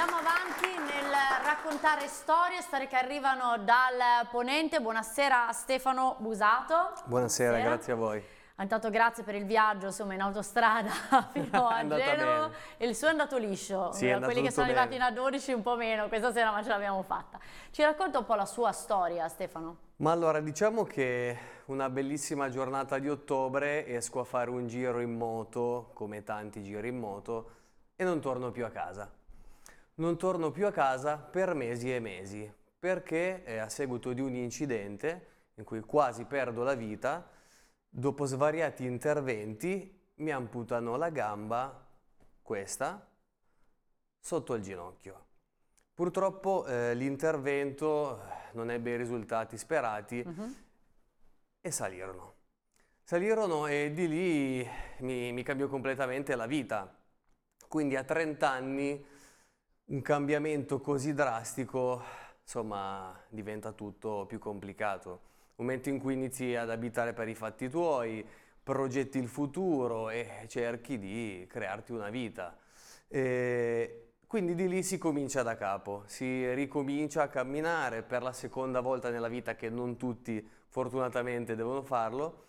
Andiamo avanti nel raccontare storie che arrivano dal Ponente. Buonasera a Stefano Busato. Buonasera, grazie a voi. Intanto grazie per il viaggio, insomma, in autostrada fino a Genova. E il suo è andato liscio, sì, è andato quelli che sono bene. arrivati in A12 un po' meno, questa sera ma ce l'abbiamo fatta. Ci racconta un po' la sua storia, Stefano? Ma allora, diciamo che una bellissima giornata di ottobre esco a fare un giro in moto, come tanti giri in moto, e non torno più a casa. Non torno più a casa per mesi e mesi, perché a seguito di un incidente in cui quasi perdo la vita, dopo svariati interventi mi amputano la gamba, questa, sotto il ginocchio. Purtroppo l'intervento non ebbe i risultati sperati e salirono. Salirono e di lì mi cambiò completamente la vita. Quindi a 30 anni un cambiamento così drastico, insomma, diventa tutto più complicato. Momento in cui inizi ad abitare per i fatti tuoi, progetti il futuro e cerchi di crearti una vita. Quindi di lì si comincia da capo, si ricomincia a camminare per la seconda volta nella vita, che non tutti fortunatamente devono farlo,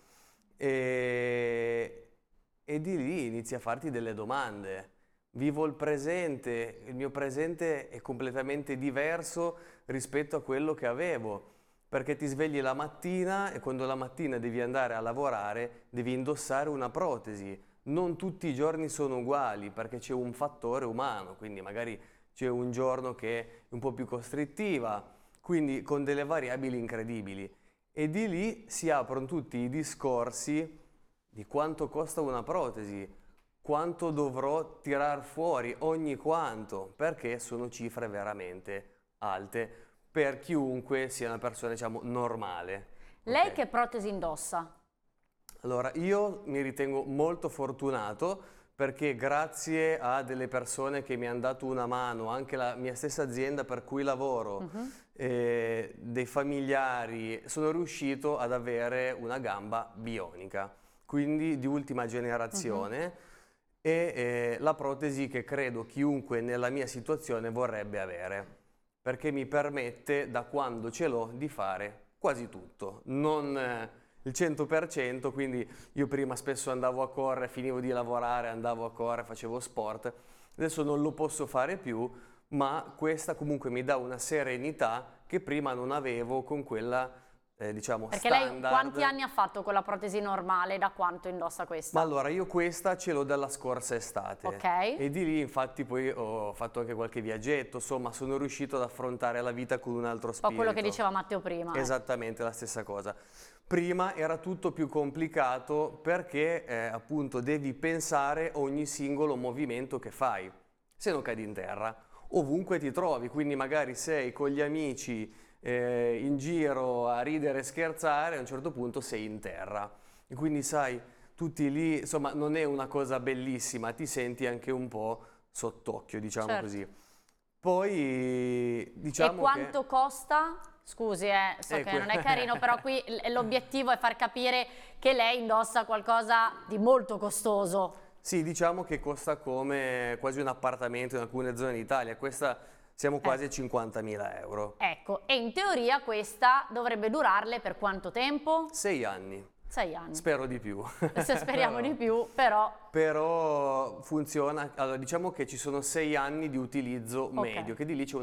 e di lì inizi a farti delle domande. Vivo il presente, il mio presente è completamente diverso rispetto a quello che avevo, perché ti svegli la mattina e quando la mattina devi andare a lavorare devi indossare una protesi. Non tutti i giorni sono uguali perché c'è un fattore umano, quindi magari c'è un giorno che è un po' più costrittiva, quindi con delle variabili incredibili. E di lì si aprono tutti i discorsi di quanto costa una protesi, quanto dovrò tirar fuori, ogni quanto, perché sono cifre veramente alte per chiunque sia una persona, diciamo, normale. Lei che protesi indossa? Allora, io mi ritengo molto fortunato perché grazie a delle persone che mi hanno dato una mano, anche la mia stessa azienda per cui lavoro, dei familiari, sono riuscito ad avere una gamba bionica, quindi di ultima generazione, e la protesi che credo chiunque nella mia situazione vorrebbe avere, perché mi permette da quando ce l'ho di fare quasi tutto, non il 100%, quindi io prima spesso andavo a correre, finivo di lavorare, andavo a correre, facevo sport, adesso non lo posso fare più, ma questa comunque mi dà una serenità che prima non avevo con quella, diciamo, perché standard. Lei quanti anni ha fatto con la protesi normale? Da quanto indossa questa? Ma allora, io questa ce l'ho dalla scorsa estate. Ok. E di lì infatti poi ho fatto anche qualche viaggetto, insomma sono riuscito ad affrontare la vita con un altro spirito. Un po' quello che diceva Matteo prima. Esattamente la stessa cosa. Prima era tutto più complicato perché appunto devi pensare ogni singolo movimento che fai, se non cadi in terra, ovunque ti trovi, quindi magari sei con gli amici in giro a ridere e scherzare, a un certo punto sei in terra. E quindi sai, tutti lì, insomma, non è una cosa bellissima, ti senti anche un po' sott'occhio, diciamo così. Poi diciamo. E quanto costa? Scusi, so che non è carino, però qui l'obiettivo è far capire che lei indossa qualcosa di molto costoso. Sì, diciamo che costa come quasi un appartamento in alcune zone d'Italia, questa siamo quasi a 50.000 euro. Ecco, e in teoria questa dovrebbe durarle per quanto tempo? 6 anni. 6 anni. Spero di più. Speriamo di più, però. Però funziona, allora diciamo che ci sono 6 anni di utilizzo medio, che di lì c'è